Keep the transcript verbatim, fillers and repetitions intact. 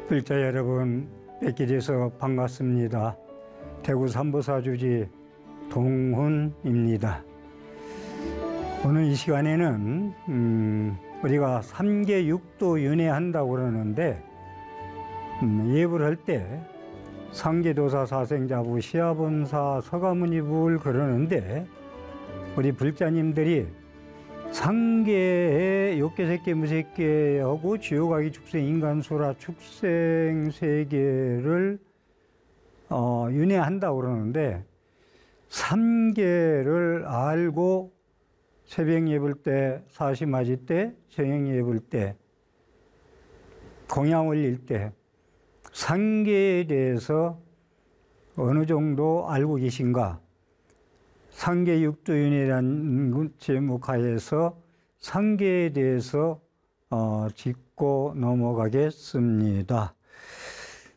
글자 여러분, 뵙게 돼서 반갑습니다. 대구 삼보사주지 동훈입니다. 오늘 이 시간에는 음, 우리가 삼계육도 윤회한다고 그러는데 음, 예불 할 때 상계도사 사생자부 시아범사 서가문이불 그러는데 우리 불자님들이 상계에 욕계색계 무색계하고 지옥아기 축생 인간수라 축생 세계를 어, 윤회한다고 그러는데 삼계를 알고 새벽 예불 때, 사시맞이 때, 저녁 예불 때, 공양 올릴 때 상계에 대해서 어느 정도 알고 계신가? 상계육도윤회라는 제목하에서 상계에 대해서 어, 짚고 넘어가겠습니다.